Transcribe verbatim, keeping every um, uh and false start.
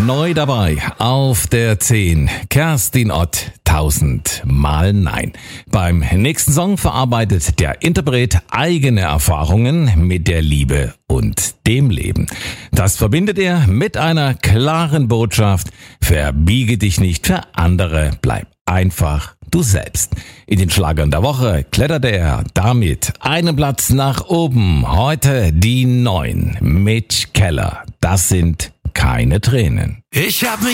neu dabei auf der zehn. Kerstin Ott, tausendmal nein. Beim nächsten Song verarbeitet der Interpret eigene Erfahrungen mit der Liebe und dem Leben. Das verbindet er mit einer klaren Botschaft: Verbiege dich nicht für andere, bleib einfach du selbst. In den Schlagern der Woche kletterte er damit einen Platz nach oben. Heute die neun. Mitch Keller. Das sind keine Tränen. Ich hab mich